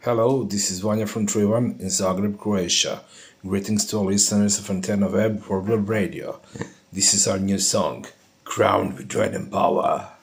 Hello, this is Vanya from Trivan in Zagreb, Croatia. Greetings to all listeners of Antenna Web World Radio. This is our new song, Crowned with Dread and Power.